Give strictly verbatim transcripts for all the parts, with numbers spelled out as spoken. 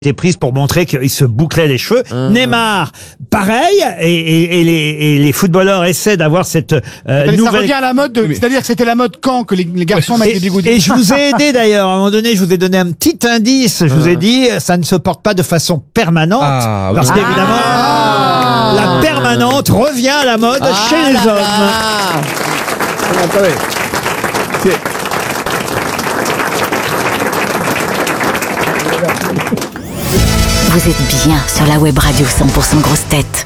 été prise pour montrer qu'il se bouclait les cheveux. Mmh. Neymar, pareil, et, et, et, les, et les footballeurs essaient d'avoir cette euh, ça nouvelle... revient à la mode, de... c'est-à-dire que c'était la mode quand que les, les garçons mettaient des bigoudis. Et je vous ai aidé d'ailleurs, à un moment donné, je vous ai donné un petit indice, je vous ai dit, ça ne se porte pas de façon permanente, ah, parce qu'évidemment, ah, la permanente revient à la mode ah, chez les là, hommes. Là. Attendez. C'est... Vous êtes bien sur la web radio cent pour cent Grosses Têtes.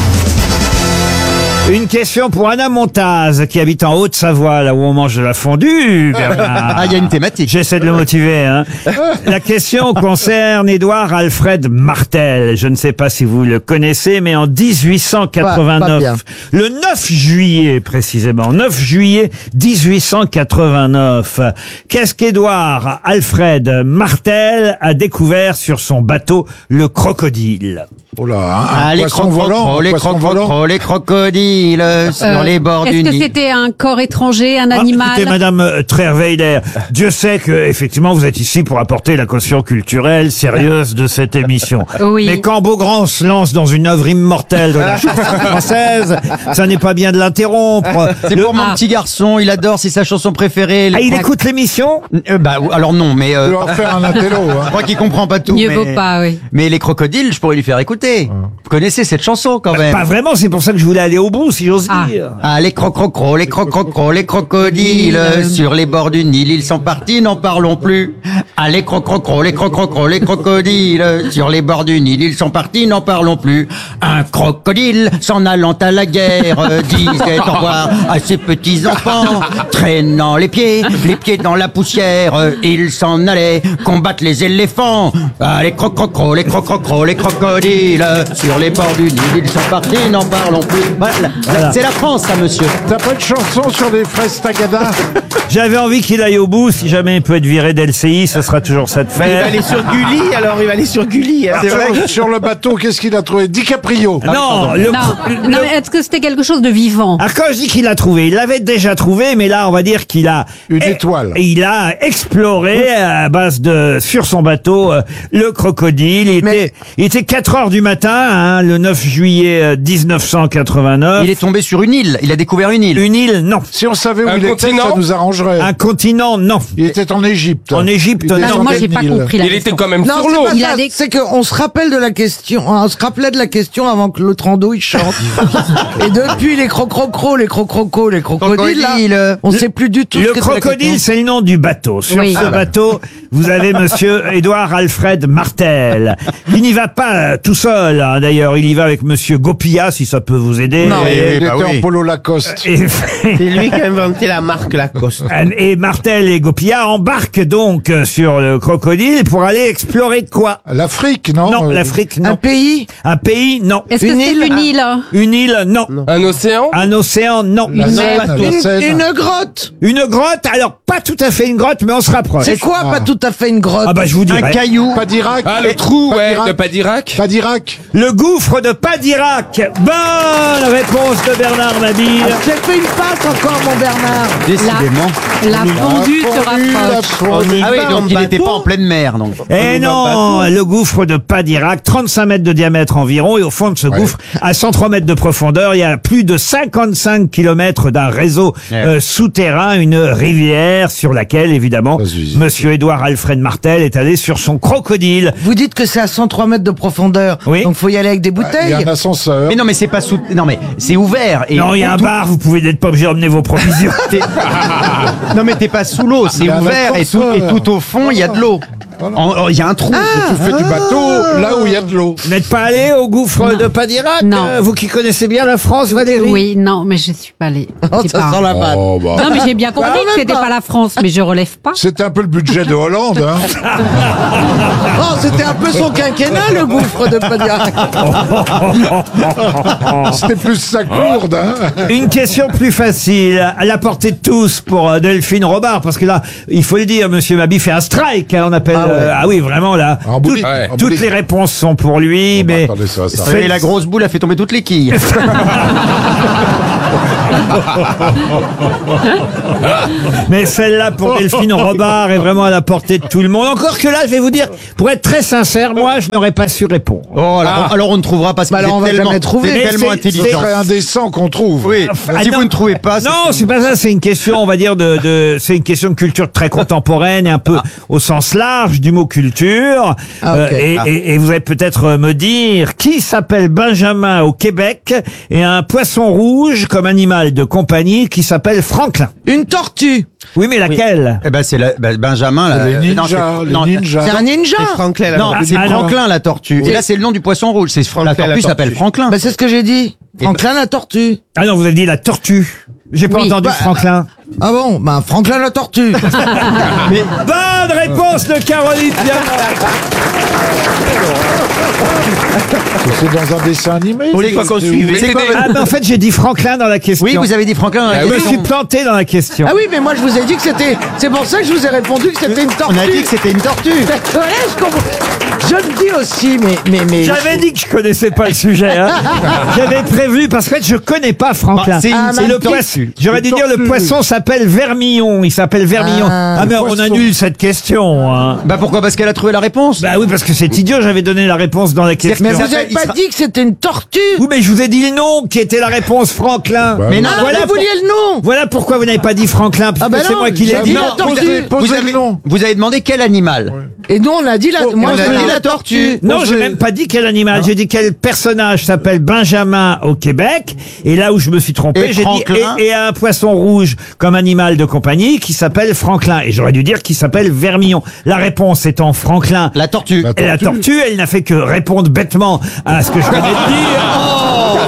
Une question pour Anna Montaz, qui habite en Haute-Savoie, là où on mange de la fondue, Bernard. Ah, il y a une thématique. J'essaie de le motiver, hein. La question concerne Édouard Alfred Martel. Je ne sais pas si vous le connaissez, mais en dix-huit cent quatre-vingt-neuf, pas, pas le neuf juillet précisément, neuf juillet dix-huit cent quatre-vingt-neuf, qu'est-ce qu'Édouard Alfred Martel a découvert sur son bateau, le Crocodile? Oh là, hein, ah, les crocodiles, les crocodiles, les crocodiles sur euh, les bords du Nil. Est-ce que c'était un corps étranger, un animal? Ah, écoutez, Madame Trierweiler, Dieu sait que effectivement vous êtes ici pour apporter la caution culturelle sérieuse de cette émission. Oui. Mais quand Beaugrand se lance dans une œuvre immortelle de la chanson française, ça n'est pas bien de l'interrompre. C'est Le... pour mon ah. petit garçon, il adore, c'est sa chanson préférée. Ah, il écoute l'émission? euh, Bah alors non, mais euh... tu vas faire un intello. Hein. Je crois qu'il comprend pas tout. Mieux mais... vaut pas, oui. Mais les crocodiles, je pourrais lui faire écouter. Vous connaissez cette chanson quand même? Pas vraiment, c'est pour ça que je voulais aller au bout, si j'ose ah. dire. Ah, les crococros, les crococros, les crocodiles sur les bords du Nil, ils sont partis, n'en parlons plus. Ah, les crococros, les crococros, les crocodiles sur les bords du Nil, ils sont partis, n'en parlons plus. Un crocodile, s'en allant à la guerre, disait au revoir à ses petits enfants, traînant les pieds, les pieds dans la poussière, il s'en allait combattre les éléphants. Ah, les crococros, les crococros, les crocodiles sur les bords du Nil, ils sont partis, n'en parlons plus. Voilà. Voilà. C'est la France, ça, monsieur. T'as pas de chanson sur les fraises Tagada? J'avais envie qu'il aille au bout. Si jamais il peut être viré d'L C I, ce sera toujours ça de faire. Il va aller sur Gulli, alors il va aller sur Gulli. Hein. Ah, sur, sur le bateau, qu'est-ce qu'il a trouvé? DiCaprio. Non, le, non. le, non mais est-ce que c'était quelque chose de vivant? Ah, quand je dis qu'il l'a trouvé, il l'avait déjà trouvé, mais là, on va dire qu'il a... Une étoile. Il a exploré à base de... sur son bateau, euh, le crocodile. Il, mais... était, il était quatre heures du matin, hein, le neuf juillet dix-neuf cent quatre-vingt-neuf. Il est tombé sur une île. Il a découvert une île. Une île, non. Si on savait où un il continent? était, ça nous arrangerait. Un continent, non. Il était en Égypte. En Égypte, non. Non, moi, j'ai pas compris la Il question. était quand même non, sur l'eau. C'est, des... c'est qu'on se rappelle de la question, on se rappelait de la question avant que l'autre rando il chante. Et depuis les crocrocros, les crocrocos, les crocodiles, là, on sait plus du tout. Le ce que crocodile, c'est le nom du bateau. Sur oui. ce ah, bateau, vous avez monsieur Édouard Alfred Martel. Il n'y va pas tout seul, hein, d'ailleurs. Il y va avec monsieur Gopia, si ça peut vous aider. Non, et, il bah était oui. en polo Lacoste. Et, c'est lui qui a inventé la marque Lacoste. Et Martel et Gopia embarquent donc sur le crocodile pour aller explorer quoi? L'Afrique, non? Non, l'Afrique, non. Un pays? Un pays, non. Est-ce que c'est une île? Une île, non. non. Un océan? Un océan, non. La Une, Seine, la Une, Seine. une grotte? une grotte, alors pas tout à fait une grotte, mais on se rapproche. C'est quoi, Ah. pas tout à fait une grotte? Ah bah je vous dirai. Un caillou. Pas d'Irak? Ah, le trou, Pas ouais, d'Irak. de pas d'Irak. Pas d'Irak? Le gouffre de Padirac. Bonne réponse de Bernard Mabille. J'ai fait une passe encore, mon Bernard. Décidément. La fondue se rapproche. Ah oui, donc il n'était pas en pleine mer, donc. Eh non, le gouffre de Padirac, trente-cinq mètres de diamètre environ, et au fond de ce Ouais. gouffre, à cent trois mètres de profondeur, il y a plus de cinquante-cinq kilomètres d'un réseau Ouais. euh, souterrain, une rivière sur laquelle, évidemment, Vas-y. monsieur Édouard Alfred Martel est allé sur son crocodile. Vous dites que c'est à cent trois mètres de profondeur. Oui. Donc faut y aller avec des Il y bouteilles. a un ascenseur. Mais non, mais c'est pas sous. Non, mais c'est ouvert. Et Non, il y a un tout- bar, vous pouvez n'être pas obligé d'emmener vos provisions. T'es- non, mais t'es pas sous l'eau, c'est Il y a un ouvert et tout, et ascenseur. tout au fond, il y a de l'eau. En- Il y a un trou. Tu fais du bateau là où il y a de l'eau. Vous n'êtes pas allé au gouffre Non. de Padirac? Non. euh, vous qui connaissez bien la France, Valérie? Oui, non, mais je suis pas allée. Oh, C'est ça pas- sent la vanne. Oh, bah. Non, mais j'ai bien compris Bah, que c'était même pas. pas la France, mais je relève pas. C'était un peu le budget de Hollande, hein. Oh, c'était un peu son quinquennat, le gouffre de Padirac. C'était plus sa courde, hein. Une question plus facile, à la portée de tous pour euh, Delphine Robard, parce que là, il faut le dire, monsieur Mabi fait un strike, hein, on appelle... Ah ouais. euh, ah oui, vraiment, là, En toutes, boutique, ouais. en toutes boutique. les réponses sont pour lui, Bon, bah, mais... attendez, ça va s'arrêter. Faites- Et la grosse boule a fait tomber toutes les quilles. Mais celle-là pour Delphine Robard est vraiment à la portée de tout le monde. Encore que là, je vais vous dire, pour être très sincère, moi, je n'aurais pas su répondre. Oh, alors, alors on ne trouvera pas ce Bah que alors, on c'est va tellement, jamais trouver. c'est Mais tellement c'est- intelligent. C'est très indécent qu'on trouve. Oui, Ah, si non. vous ne trouvez pas... c'est- Non, c'est pas ça, c'est une question, on va dire, de, de c'est une question de culture très contemporaine et un peu au sens large du mot culture. Ah, ok. et, Ah. et- et vous allez peut-être me dire qui s'appelle Benjamin au Québec et a un poisson rouge comme animal de compagnie qui s'appelle Franklin. Une tortue. Oui, mais laquelle? Eh ben, c'est la- ben, Benjamin, là. Les euh, ninjas, non, c'est- les non, ninjas. C'est un ninja. C'est Franklin, la Non, tortue. c'est Ah, non. Franklin, la tortue. Et là, c'est le nom du poisson rouge. C'est la Franklin, la tortue s'appelle tortue. Franklin. Bah, c'est ce que j'ai dit. Franklin la tortue. Ah non, vous avez dit la tortue. J'ai pas Oui. entendu Bah, Franklin. Ah bon? Bah, Franklin la tortue. Bonne réponse de Caroline Diamant. C'est dans un dessin animé. Vous voulez c'est- quoi qu'on c'est- suive C'est quoi Ah, mais en fait, j'ai dit Franklin dans la question. Oui, vous avez dit Franklin. dans la Je me question. suis planté dans la question. Ah oui, mais moi je vous ai dit que c'était. C'est pour ça que je vous ai répondu que c'était une tortue. On a dit que c'était une tortue. Voilà, je comprends. Je le dis aussi, mais mais mais. J'avais dit que je connaissais pas le sujet. Hein. J'avais prévu parce qu'en fait je connais pas Franklin. Bah, c'est une- Ah, c'est mais le une tortue. poisson. J'aurais dû Une dire le tortue. poisson s'appelle Vermillon. Il s'appelle Vermillon. Ah, Ah, mais on poisson. annule cette question. Hein. Bah pourquoi? Parce qu'elle a trouvé la réponse. Bah oui, parce que c'est idiot. J'avais donné la réponse dans la question. Mais vous s'appelle- avez il pas sera- dit que c'était une tortue. Oui, mais je vous ai dit le nom qui était la réponse, Franklin. Bah, Mais oui. non, Ah, voilà vous pour- vouliez le nom. Voilà pourquoi vous n'avez pas dit Franklin, parce Ah bah que c'est non, moi qui l'ai j'ai dit. dit la vous tortue. avez, Posez vous le avez- nom. vous avez demandé quel animal. Et nous on a dit la. moi on je a dis dit la la tortue. Non, Posez- j'ai même pas dit quel animal. J'ai dit quel personnage s'appelle Benjamin au Québec. Et là où je me suis trompé, Et j'ai dit Franklin. et, et un poisson rouge comme animal de compagnie qui s'appelle Franklin. Et j'aurais dû dire qu'il s'appelle Vermillon. La réponse étant Franklin. La tortue. Et la tortue, elle n'a fait que répondre bêtement à ce que je venais de dire.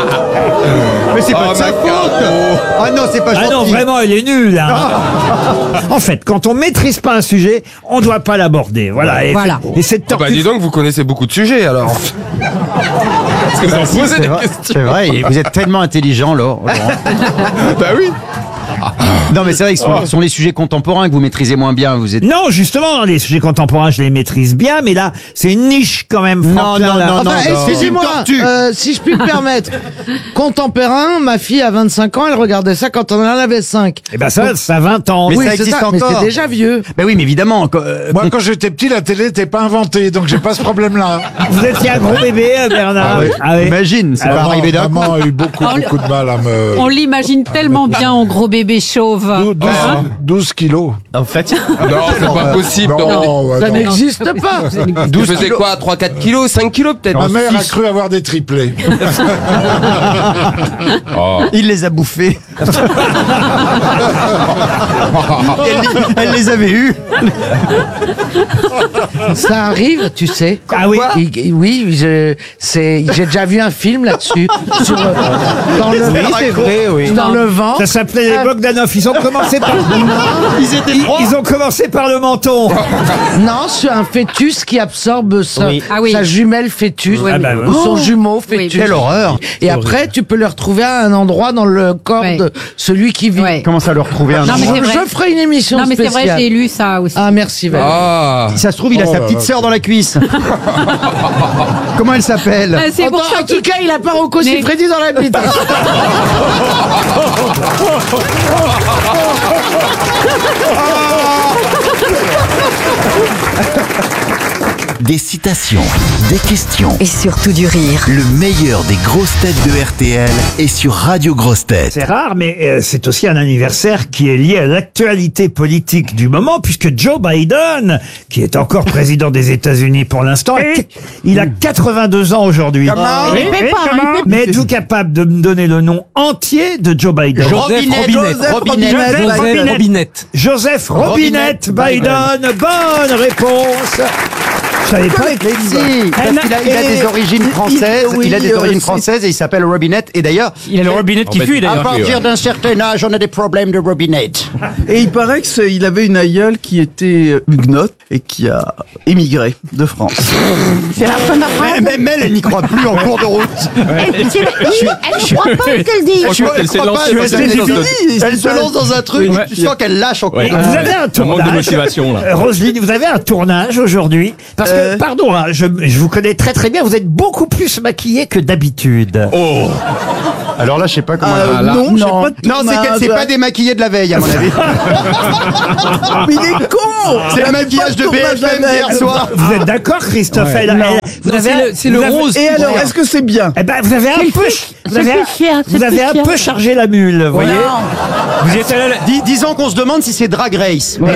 Mais c'est pas de sa faute. Ah non, c'est pas Ah non, gentil. vraiment, elle est nulle. Hein. En fait, quand on maîtrise pas un sujet, on doit pas l'aborder. Voilà. Et, Voilà. et cette Ah bah tortue. dis donc, vous connaissez beaucoup de sujets alors. Parce que vous en posez C'est des vrai, questions. c'est vrai, et vous êtes tellement intelligent, Laurent. Bah oui. Non, mais c'est vrai que ce sont, ce sont les sujets contemporains que vous maîtrisez moins bien. Vous êtes. Non, justement, les sujets contemporains, je les maîtrise bien, mais là, c'est une niche quand même. Non, Franklin, non, là. non, Enfin, non. excusez-moi, C'est une tortue. euh, si je puis me permettre. Contemporain, ma fille a vingt-cinq ans, elle regardait ça quand on en avait cinq. Eh ben ça, ça a vingt ans. Mais oui, ça c'est existe ça, mais encore. c'est déjà vieux. Ben oui, mais évidemment. quand- euh, Moi, quand j'étais petit, la télé n'était pas inventée, donc j'ai pas ce problème-là. Vous étiez un gros bébé, euh, Bernard. Ah oui. Ah oui. Imagine, c'est pas Maman, arrivé d'un coup. maman a eu beaucoup, On- beaucoup de mal à me... On l'imagine tellement bien en gros bébé chauve. Dou- douze, Hein douze kilos. En fait, Non, c'est pas possible. Non, Non. ouais, Ça non. n'existe pas. Vous faisiez quoi, trois quatre kilos, cinq kilos peut-être? Ma mère a cru avoir des triplés. Il les a bouffés. elle, elle les avait eus. Ça arrive, tu sais. Ah oui. Il- il- oui, je- c'est, j'ai déjà vu un film là-dessus. Sur, euh, dans le, c'est vrai, oui. dans le vent. Ça s'appelait les Bogdanov. Ils ont commencé par. Ils étaient trois. Ils ont commencé par le menton. Non, sur un fœtus qui absorbe sa, Oui. Ah oui. sa jumelle fœtus. Oui, Ah bah oui. Ou son jumeau Oui. fœtus. Quelle horreur. Et après, tu peux le retrouver à un endroit dans le corps Ouais. de celui qui vit. Ouais. Comment ça le retrouver un Non, mais Je, c'est vrai. je ferai une émission Non mais c'est spéciale. vrai, j'ai lu ça aussi. Ah, merci Valérie. Ah. Si ça se trouve, il a Oh sa là petite là. sœur dans la cuisse. Comment elle s'appelle? Ah, c'est En, pour en ça tout qu'il cas, il a pas Rocco Mais- Siffredi dans la bite. Des citations, des questions. Et surtout du rire. Le meilleur des grosses têtes de R T L est sur Radio Grosses Têtes. C'est rare, mais euh, c'est aussi un anniversaire qui est lié à l'actualité politique du moment, puisque Joe Biden, qui est encore président des États-Unis pour l'instant, a- il a quatre-vingt-deux ans aujourd'hui. Il est pépin, il est pépin. Mais êtes-vous capable de me donner le nom entier de Joe Biden? Robinette, Joseph Robinette, Robinette. Robinette. Robinette. Joseph Robinette, Robinette Biden. Bonne réponse. Je savais pas que les Si, parce qu'il a, il a des origines françaises, oui, il a des euh, origines c'est- françaises et il s'appelle Robinette. Et d'ailleurs, Il a le Robinette qui fuit à d'ailleurs. partir d'un certain âge, on a des problèmes de Robinette. Et il paraît que c'est- il avait une aïeule qui était huguenote et qui a émigré de France. C'est la fin de la phrase. Même elle, elle n'y croit plus en cours de route. Elle ne croit pas ce qu'elle dit. Je qu'elle s'est crois lancée pas, dans elle, un- se dans un- dit, elle se lance dans un truc, Ouais. tu sens qu'elle lâche encore. Ouais. Vous avez un Un manque de tournage. motivation là. Euh, Roselyne, vous avez un tournage aujourd'hui. Parce que, Euh. pardon, hein, je, je vous connais très très bien, vous êtes beaucoup plus maquillée que d'habitude. Oh. Alors là, je sais pas comment. Euh, Ah, là. non, j'ai Non. pas de Non, c'est qu'elle s'est tournage. pas démaquillée de la veille, à mon avis. Mais il est con. C'est le Elle a maquillage pas de B tournage F M la veille. d'hier soir. Vous êtes d'accord, Christophe? Elle- elle- vous Non, avez c'est un- le- c'est le vous avez- rose. Et alors, est-ce que c'est bien? Eh ben, vous avez un C'est peu, le fiche- vous c'est avez, le un- fichier, c'est vous le avez un fichier. peu chargé la mule, vous voyez. Vous y êtes allé. Dis- disons qu'on se demande si c'est Drag Race. Mais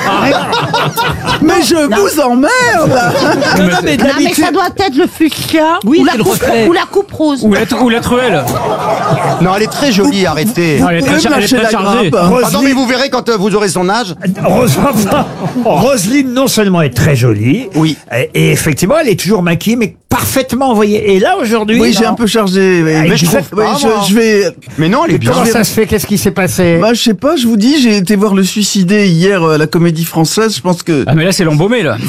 je vous emmerde. Non, non, mais Non, mais d'habitude. ça doit être le fuchsia Oui, ou, la c'est le coupe, reflet. ou la coupe rose. Ou la, ou la truelle. Non, elle est très jolie, arrêtez. Non, elle est Vous très, pouvez char- me elle est lâcher très la chargée. grappe. Ah non, mais vous verrez quand euh, vous aurez son âge. Rose- Roselyne, non seulement est très jolie, Oui. et, et effectivement, elle est toujours maquillée, mais parfaitement envoyée. Et là, aujourd'hui, Oui, j'ai non. un peu chargé. oui. Mais je trouve Oui, pas, je, moi. je vais. Mais non, elle est bien. Comment ça se fait? Qu'est-ce qui s'est passé? Bah, je sais pas, je vous dis, j'ai été voir Le Suicidé hier euh, à la Comédie Française. Je pense que. Ah, mais là, c'est l'embaumé, là.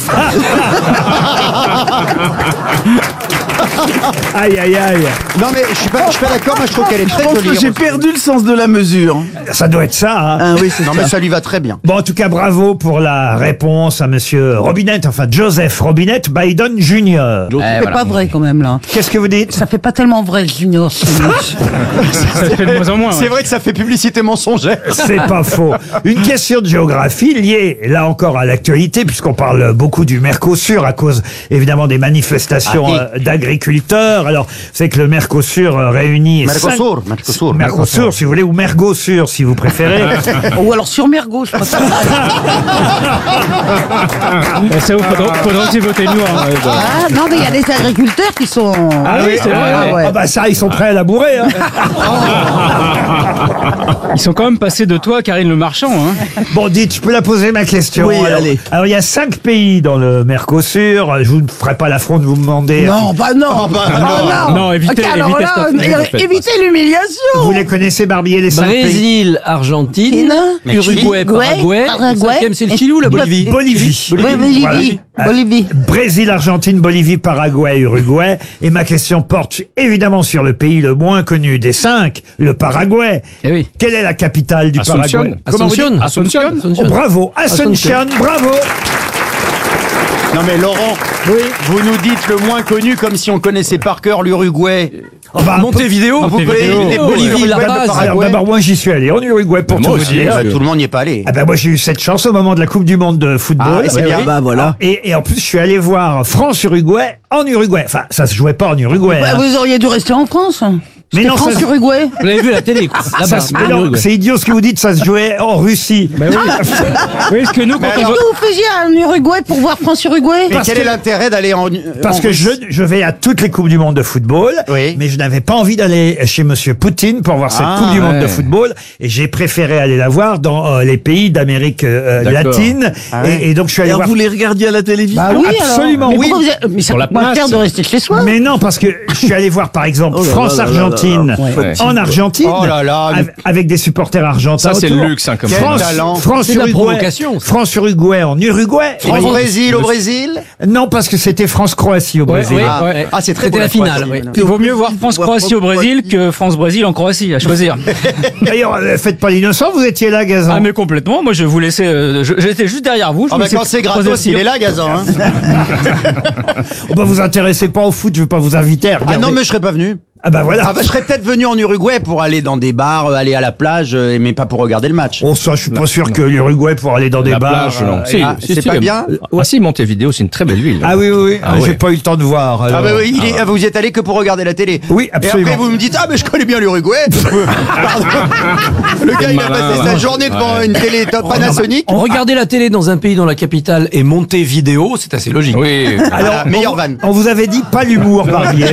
Aïe, aïe, aïe. Non, mais je suis pas, je suis pas d'accord. Moi, je trouve qu'elle est Je très pense jolie. que j'ai perdu le sens de la mesure. Ça doit être ça, hein. Ah oui, c'est Non, ça. mais ça lui va très bien. Bon, en tout cas, bravo pour la réponse à monsieur Robinette, enfin Joseph Robinette Biden Junior C'est pas vrai quand même là. Qu'est-ce que vous dites? Ça fait pas tellement vrai Junior. Ça fait de moins en moins. C'est ouais. vrai que ça fait publicité mensongère. C'est pas faux. Une question de géographie liée, là encore, à l'actualité, puisqu'on parle beaucoup du Mercosur à cause, évidemment, des manifestations Ah, euh, d'agriculteurs. Alors, c'est que le Mercosur euh, réunit... Mercosur, cinq- Mercosur. Mercosur, si vous voulez, ou Mergosur, si vous préférez. Ou alors sur Mergo, je crois. Eh, Ça, vous faudra, faudra aussi voter nous. Hein, ouais, bah. Ah non, mais il y a des agriculteurs qui sont. Ah oui, c'est vrai. Ah, ouais. Ah bah ça, ils sont prêts à labourer. Hein. Ils sont quand même passés de toi, Karine Le Marchand. Hein. Bon, dites, je peux la poser ma question. Oui, alors, allez. alors, il y a cinq pays dans le Mercosur. Je vous ne ferai pas l'affront de vous demander. Non, bah non. Oh, bah, Ah, non, évitez- Ok, alors évitez là, cette offense, é- en fait. évitez l'humiliation. Vous les connaissez, Barbier, les cinq pays? Brésil, Argentine, Chine, Uruguay, Uruguay, Paraguay. Paraguay. Le cinquième, c'est le Chili ou la Bolivie? Bolivie. Oui, Bolivie. Voilà. Bolivie. Brésil, Argentine, Bolivie, Paraguay, Uruguay. Et ma question porte évidemment sur le pays le moins connu des cinq, le Paraguay. Eh oui. Quelle est la capitale du Asunción. Paraguay? Comment vous dites? Asunción. Asunción. Oh, bravo, Asunción, bravo. Non, mais Laurent, vous nous dites le moins connu comme si on connaissait par cœur l'Uruguay. Oh, bah, Montevideo. Vous connaissez Montevideo. Bolivie, La la Paz. Alors Paraguay. d'abord, moi j'y suis allé en Uruguay pour Moi tout vous aussi, dire. Tout le monde n'y est pas allé. Ah ben moi j'ai eu cette chance au moment de la Coupe du Monde de football. Ah, et c'est bien. Bah voilà. Et, et en plus je suis allé voir France-Uruguay en Uruguay. Enfin ça se jouait pas en Uruguay. Bah, hein. vous auriez dû rester en France. Mais C'était non, ça- France-Uruguay. Vous l'avez vu à la télé, quoi. Ça Là-bas, se- en mais non, Uruguay. c'est idiot ce que vous dites, ça se jouait en Russie. Bah oui. Oui, parce que nous, quand on Qu'est-ce va- que vous faisiez en Uruguay pour voir France-Uruguay? Mais Parce quel que- est l'intérêt d'aller en. Parce en que je, Russie je vais à toutes les Coupes du Monde de football, Oui. mais je n'avais pas envie d'aller chez Monsieur Poutine pour voir cette Ah, Coupe du Monde ouais. de football, et j'ai préféré aller la voir dans euh, les pays d'Amérique euh, D'accord. latine, Ah ouais. et, et donc je suis allé Alors voir... vous les regardiez à la télévision? Bah oui, Absolument, alors. Mais oui. pourquoi vous êtes- Mais ça Sur la coûte moins place. cher de rester chez soi. Mais non, parce que je suis allé voir par exemple Oh là là France-Argentine là là là là. Ouais. en Argentine, Oh là là, mais- av- avec des supporters argentins Ça, c'est le autour. luxe, hein, comme Quel France, talent. France C'est de la Uruguay, provocation, ça. France Uruguay en Uruguay. Au Brésil, au Brésil. Non, parce que c'était France-Croatie au Ouais, Brésil. ouais. Ah, ah, c'est très C'était beau, la finale, Croatie. oui. Il vaut mieux voir France-Croatie au Brésil que France-Brésil en Croatie, à choisir. D'ailleurs, euh, faites pas l'innocent, vous étiez là, Gazan. Ah, mais complètement. Moi, je vous laissais. euh, je- J'étais juste derrière vous. Je Ah me bah suis quand c'est posé gratos, le il est là, Gazan. Hein. Oh, bah, vous intéressez pas au foot, je vais pas vous inviter à Ah regarder. non, mais je serais pas venu. Ah bah voilà. Ah bah je serais peut-être venu en Uruguay pour aller dans des bars, euh, aller à la plage, euh, mais pas pour regarder le match. Oh, ça, je suis pas sûr que l'Uruguay pour aller dans des La bars. plage, non. euh, Si, ah, si, c'est si, pas euh, bien Ah si, Montevideo, c'est une très belle ville. Ah oui, oui, oui. Ah J'ai ouais. pas eu le temps de voir. Ah alors. bah oui, il est- ah, vous y êtes allé que pour regarder la télé. Oui, absolument. Et après vous me dites ah mais je connais bien l'Uruguay. Pardon. Le gars il a malin, passé ouais. sa journée devant Ouais. une télé top Panasonic. Regarder la télé dans un pays dont la capitale est Montevideo, c'est assez logique. Oui. Alors, Ah, meilleure on, vanne. on vous avait dit pas l'humour, Barbier.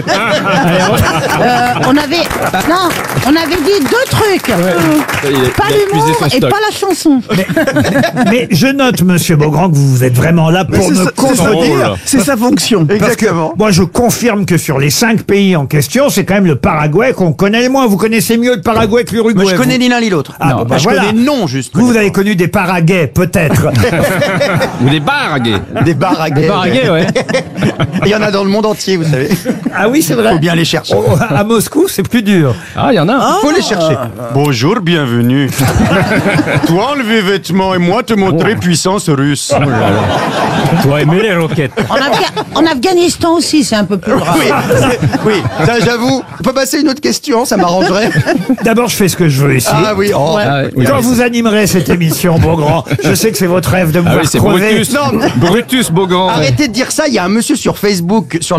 Euh, on avait, non, on avait dit deux trucs. Euh, pas l'humour et pas la chanson. Mais je note, monsieur Beaugrand, que vous êtes vraiment là pour c'est me ça- c'est contredire. C'est sa fonction. Parce que moi, je confirme que sur les cinq pays en question, c'est quand même le Paraguay qu'on connaît le moins. Vous connaissez mieux le Paraguay que l'Uruguay. Moi je connais vous. ni l'un ni l'autre. Ah, bon, bah je voilà. connais non juste. Vous, vous avez connu des Paraguais, peut-être. Ou des bars à gays. Des bars à Des gays. bars à gays, ouais. Il y en a dans le monde entier, vous savez. Ah oui, c'est vrai. Faut bien les chercher. Oh, à Moscou, c'est plus dur. Ah, il y en a. Il faut les chercher. Bonjour, bienvenue. Toi enlever vêtements et moi te montrer puissance russe. Toi aimer les roquettes. En, Afga- en Afghanistan aussi, c'est un peu plus grave. Oui, c'est- oui, ça j'avoue. On peut passer à une autre question, ça m'arrangerait. D'abord, je fais ce que je veux ici. Ah oui, oh. Ah, oui. Quand vous animerez cette émission, Beaugrand, je sais que c'est votre rêve de me Ah voir oui, c'est crever. Brutus. Non, Brutus Beaugrand. arrêtez de dire ça, il y a un monsieur sur Facebook, sur